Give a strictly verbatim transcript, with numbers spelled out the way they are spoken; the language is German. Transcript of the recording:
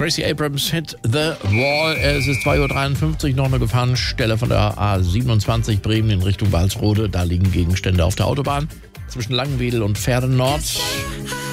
Tracy Abrams Hit The Wall. Es ist zwei Uhr dreiundfünfzig, noch eine Gefahrenstelle von der A siebenundzwanzig Bremen in Richtung Walsrode. Da liegen Gegenstände auf der Autobahn zwischen Langenwedel und Pferden Nord.